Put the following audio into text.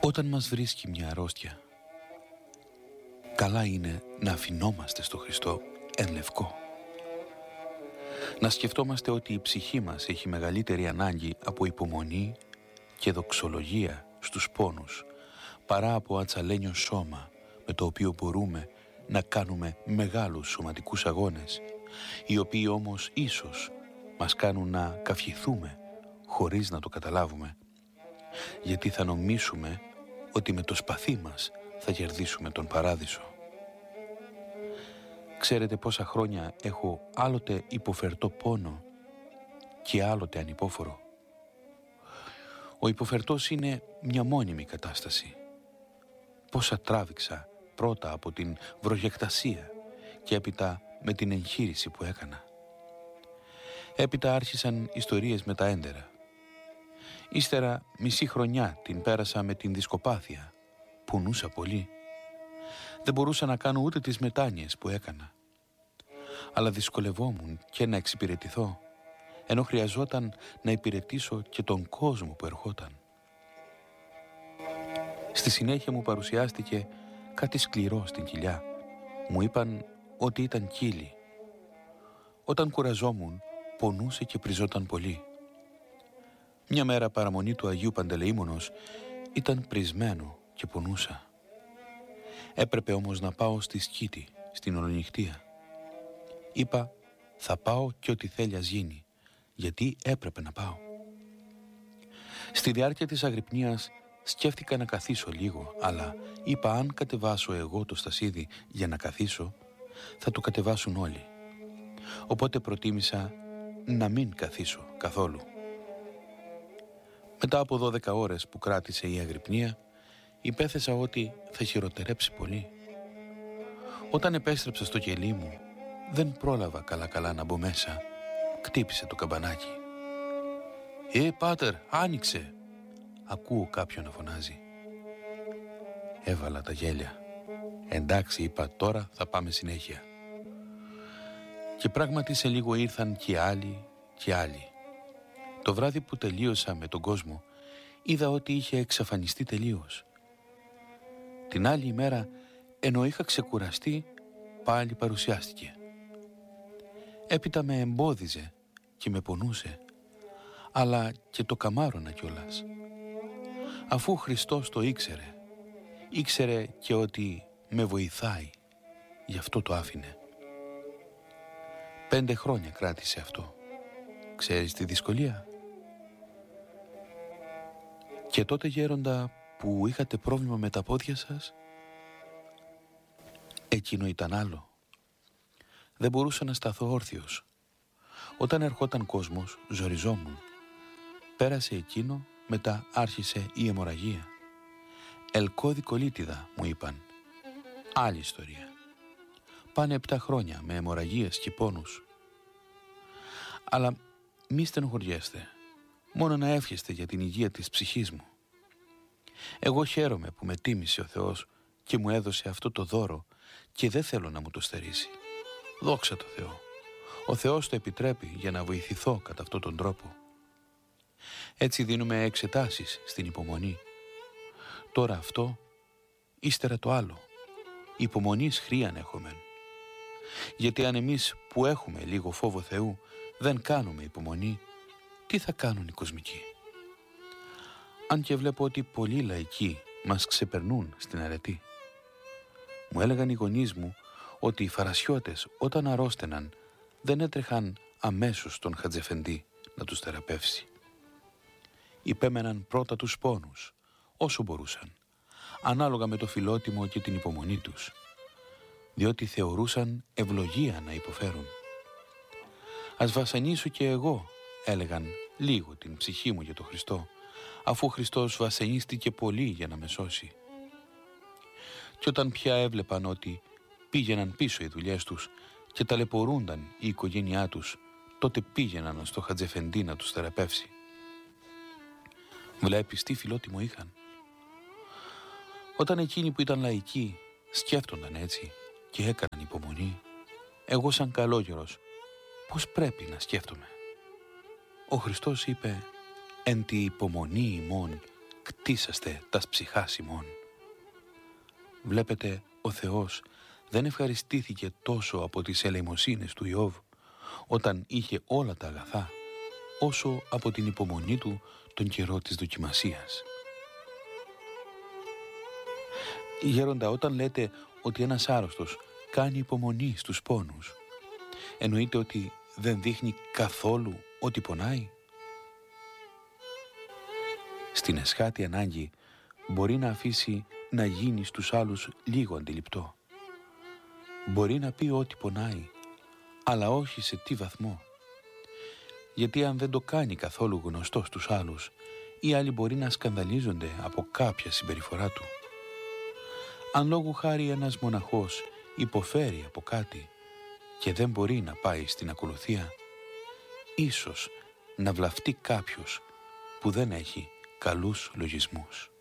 Όταν μας βρίσκει μια αρρώστια, καλά είναι να αφινόμαστε στο Χριστό εν λευκό. Να σκεφτόμαστε ότι η ψυχή μας έχει μεγαλύτερη ανάγκη από υπομονή και δοξολογία στους πόνους παρά από ατσαλένιο σώμα με το οποίο μπορούμε να κάνουμε μεγάλους σωματικούς αγώνες, οι οποίοι όμως ίσως μας κάνουν να καυχηθούμε χωρίς να το καταλάβουμε, γιατί θα νομίσουμε ότι με το σπαθί μας θα κερδίσουμε τον παράδεισο. Ξέρετε πόσα χρόνια έχω άλλοτε υποφερτό πόνο και άλλοτε ανυπόφορο. Ο υποφερτός είναι μια μόνιμη κατάσταση. Πόσα τράβηξα πρώτα από την βροχεκτασία και έπειτα με την εγχείρηση που έκανα. Έπειτα άρχισαν ιστορίες με τα έντερα. Ύστερα μισή χρονιά την πέρασα με την δισκοπάθεια. Πονούσα πολύ. Δεν μπορούσα να κάνω ούτε τις μετάνοιες που έκανα. Αλλά δυσκολευόμουν και να εξυπηρετηθώ, ενώ χρειαζόταν να υπηρετήσω και τον κόσμο που ερχόταν. Στη συνέχεια μου παρουσιάστηκε κάτι σκληρό στην κοιλιά. Μου είπαν ότι ήταν κύλι. Όταν κουραζόμουν, πονούσε και πριζόταν πολύ. Μια μέρα παραμονή του Αγίου Παντελεήμονος ήταν πρισμένο και πονούσα. Έπρεπε όμως να πάω στη Σκήτη, στην ολονυχτία. Είπα, θα πάω και ό,τι θέλει ας γίνει, γιατί έπρεπε να πάω. Στη διάρκεια της αγρυπνίας σκέφτηκα να καθίσω λίγο, αλλά είπα αν κατεβάσω εγώ το στασίδι για να καθίσω, θα το κατεβάσουν όλοι. Οπότε προτίμησα να μην καθίσω καθόλου. Μετά από 12 ώρες που κράτησε η αγρυπνία, υπέθεσα ότι θα χειροτερέψει πολύ. Όταν επέστρεψα στο κελί μου, δεν πρόλαβα καλά να μπω μέσα. Κτύπησε το καμπανάκι. Πάτερ, άνοιξε! Ακούω κάποιον να φωνάζει. Έβαλα τα γέλια. Εντάξει, είπα, τώρα θα πάμε συνέχεια. Και πράγματι σε λίγο ήρθαν και άλλοι και άλλοι. Το βράδυ που τελείωσα με τον κόσμο, είδα ότι είχε εξαφανιστεί τελείως. Την άλλη ημέρα, ενώ είχα ξεκουραστεί, πάλι παρουσιάστηκε. Έπειτα με εμπόδιζε και με πονούσε, αλλά και το καμάρωνα κιόλας. Αφού ο Χριστός το ήξερε και ότι με βοηθάει, γι' αυτό το άφηνε. 5 χρόνια κράτησε αυτό. Ξέρεις τη δυσκολία? Και τότε, γέροντα, που είχατε πρόβλημα με τα πόδια σας, εκείνο ήταν άλλο. Δεν μπορούσα να σταθώ όρθιος. Όταν ερχόταν κόσμος, ζοριζόμουν. Πέρασε εκείνο, μετά άρχισε η αιμορραγία. Ελκώδη κολίτιδα, μου είπαν. Άλλη ιστορία. Πάνε 7 χρόνια με αιμορραγίες και πόνους. Αλλά μη στενοχωριέστε. Μόνο να εύχεστε για την υγεία της ψυχής μου. Εγώ χαίρομαι που με τίμησε ο Θεός και μου έδωσε αυτό το δώρο και δεν θέλω να μου το στερήσει. Δόξα τω Θεώ. Ο Θεός το επιτρέπει για να βοηθηθώ κατά αυτόν τον τρόπο. Έτσι δίνουμε εξετάσεις στην υπομονή. Τώρα αυτό, ύστερα το άλλο. Υπομονής χρίαν έχομεν. Γιατί αν εμείς που έχουμε λίγο φόβο Θεού δεν κάνουμε υπομονή, τι θα κάνουν οι κοσμικοί? Αν και βλέπω ότι πολλοί λαϊκοί μας ξεπερνούν στην αρετή. Μου έλεγαν οι γονείς μου ότι οι φαρασιώτες όταν αρρώστεναν δεν έτρεχαν αμέσως τον Χατζεφεντή να τους θεραπεύσει. Υπέμεναν πρώτα τους πόνους, όσο μπορούσαν, ανάλογα με το φιλότιμο και την υπομονή τους, διότι θεωρούσαν ευλογία να υποφέρουν. «Ας βασανίσω και εγώ», έλεγαν, «λίγο την ψυχή μου για τον Χριστό, αφού ο Χριστός βασανίστηκε πολύ για να με σώσει». Και όταν πια έβλεπαν ότι πήγαιναν πίσω οι δουλειές τους και ταλαιπωρούνταν η οικογένειά τους, τότε πήγαιναν στο Χατζεφεντή να τους θεραπεύσει. Βλέπεις τι φιλότιμο είχαν. Όταν εκείνοι που ήταν λαϊκοί σκέφτονταν έτσι και έκαναν υπομονή, εγώ σαν καλόγερος πώς πρέπει να σκέφτομαι? Ο Χριστός είπε «Εν τη υπομονή ημών κτίσαστε τας ψυχάς ημών. Βλέπετε, ο Θεός δεν ευχαριστήθηκε τόσο από τις ελεημοσύνες του Ιώβ όταν είχε όλα τα αγαθά, όσο από την υπομονή του τον καιρό της δοκιμασίας. Γέροντα, όταν λέτε ότι ένας άρρωστος κάνει υπομονή στους πόνους, εννοείται ότι δεν δείχνει καθόλου ότι πονάει? Στην εσχάτη ανάγκη μπορεί να αφήσει να γίνει στους άλλους λίγο αντιληπτό. Μπορεί να πει ότι πονάει, αλλά όχι σε τι βαθμό. Γιατί αν δεν το κάνει καθόλου γνωστό στους άλλους, οι άλλοι μπορεί να σκανδαλίζονται από κάποια συμπεριφορά του. Αν λόγου χάρη ένας μοναχός υποφέρει από κάτι και δεν μπορεί να πάει στην ακολουθία, ίσως να βλαφτεί κάποιος που δεν έχει καλούς λογισμούς.